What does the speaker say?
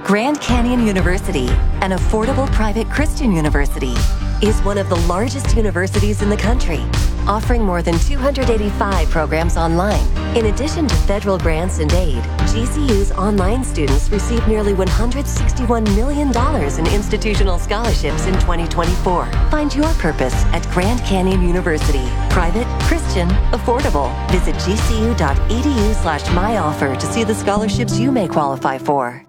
Grand Canyon University, an affordable private Christian university, is one of the largest universities in the country, offering more than 285 programs online. In addition to federal grants and aid, GCU's online students received nearly $161 million in institutional scholarships in 2024. Find your purpose at Grand Canyon University. Private, Christian, affordable. Visit gcu.edu/myoffer to see the scholarships you may qualify for.